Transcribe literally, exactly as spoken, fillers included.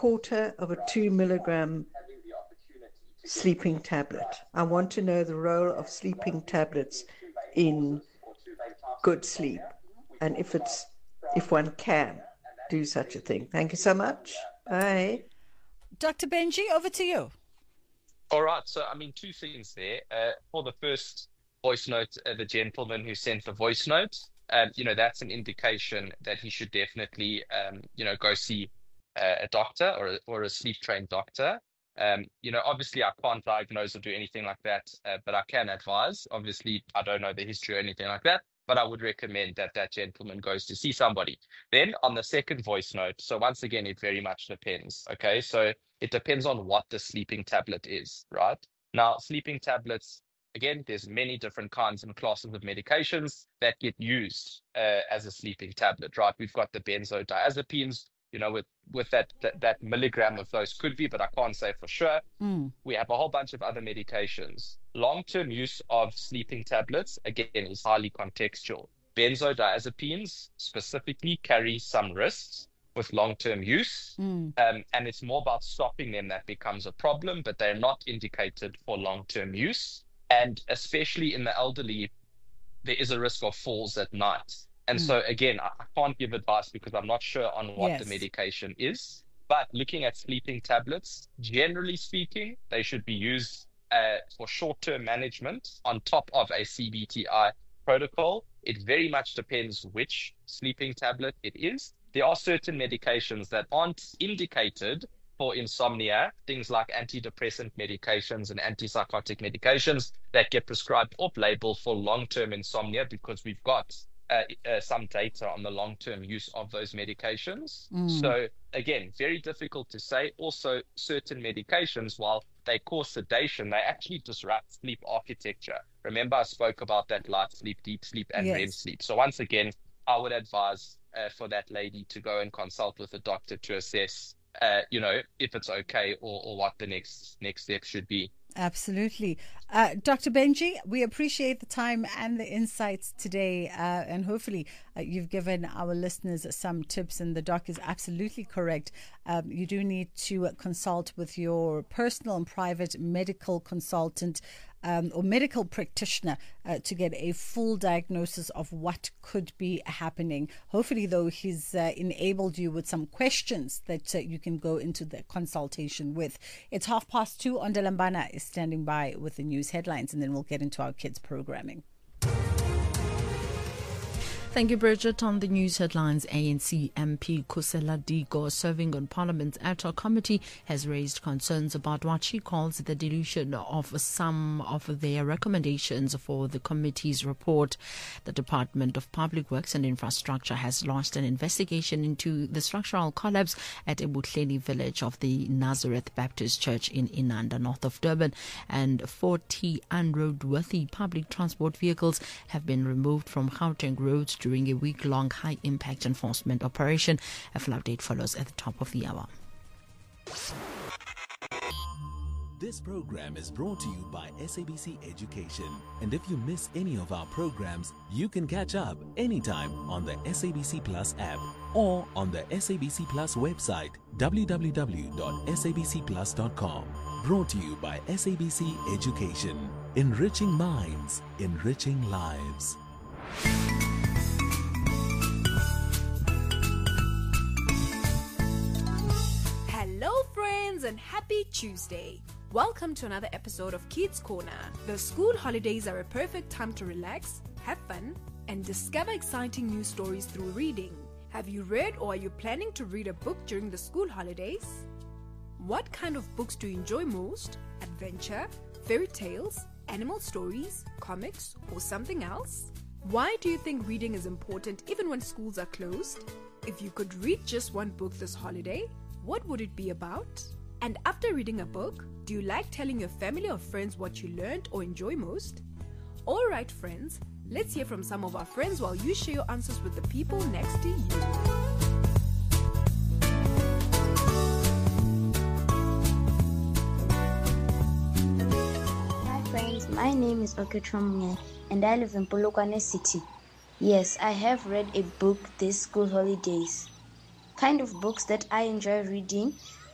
quarter of a two milligram sleeping tablet. I want to know the role of sleeping tablets in good sleep, and if it's if one can do such a thing. Thank you so much. Bye. Doctor Benji, over to you. All right. So, I mean, two things there. Uh, for the first voice note, uh, the gentleman who sent the voice note, um, you know, that's an indication that he should definitely, um, you know, go see uh, a doctor or a, or a sleep trained doctor. Um, you know, obviously I can't diagnose or do anything like that, uh, but I can advise. Obviously, I don't know the history or anything like that, but I would recommend that that gentleman goes to see somebody. Then on the second voice note, so once again, it very much depends. Okay, so it depends on what the sleeping tablet is, right? Now, sleeping tablets, again, there's many different kinds and classes of medications that get used uh, as a sleeping tablet, right? We've got the benzodiazepines, you know, with, with that, that that milligram of those could be, but I can't say for sure. Mm. We have a whole bunch of other medications. Long-term use of sleeping tablets, again, is highly contextual. Benzodiazepines specifically carry some risks with long-term use, Mm. um, and it's more about stopping them that becomes a problem, but they're not indicated for long-term use. And especially in the elderly, there is a risk of falls at night. And Mm. so again, I I can't give advice because I'm not sure on what Yes. the medication is. But looking at sleeping tablets, generally speaking, they should be used uh, for short-term management on top of a C B T I protocol. It very much depends which sleeping tablet it is. There are certain medications that aren't indicated for insomnia, things like antidepressant medications and antipsychotic medications that get prescribed off-label for long-term insomnia because we've got uh, uh, some data on the long-term use of those medications. Mm. So again, very difficult to say. Also, certain medications, while they cause sedation, they actually disrupt sleep architecture. Remember, I spoke about that light sleep, deep sleep, and Yes. R E M sleep. So once again, I would advise uh, for that lady to go and consult with a doctor to assess, uh, you know, if it's okay or, or what the next next step should be. Absolutely. Uh, Doctor Benji, we appreciate the time and the insights today, uh, and hopefully uh, you've given our listeners some tips, and the doc is absolutely correct. Um, you do need to consult with your personal and private medical consultant um, or medical practitioner uh, to get a full diagnosis of what could be happening. Hopefully, though, he's uh, enabled you with some questions that uh, you can go into the consultation with. It's half past two. Ondalambana is standing by with the news headlines, and then we'll get into our kids' programming. Thank you, Bridget. On the news headlines, A N C M P Kusela Diko, serving on Parliament's ad hoc committee, has raised concerns about what she calls the dilution of some of their recommendations for the committee's report. The Department of Public Works and Infrastructure has launched an investigation into the structural collapse at Ebuhleni village of the Nazareth Baptist Church in Inanda, north of Durban, and forty unroadworthy public transport vehicles have been removed from Gauteng roads during a week-long high-impact enforcement operation. A full update follows at the top of the hour. This program is brought to you by S A B C Education. And if you miss any of our programs, you can catch up anytime on the S A B C Plus app or on the S A B C Plus website, w w w dot s a b c plus dot com. Brought to you by S A B C Education. Enriching minds, enriching lives. Hello friends and happy Tuesday. Welcome to another episode of Kids Corner. The school holidays are a perfect time to relax, have fun, and discover exciting news stories through reading. Have you read or are you planning to read a book during the school holidays? What kind of books do you enjoy most? Adventure, fairy tales, animal stories, comics, or something else? Why do you think reading is important even when schools are closed? If you could read just one book this holiday, what would it be about? And after reading a book, do you like telling your family or friends what you learned or enjoy most? Alright friends, let's hear from some of our friends while you share your answers with the people next to you. Hi friends, my name is Oketrom and I live in Polokwane City. Yes, I have read a book this school holidays. Kind of books that I enjoy reading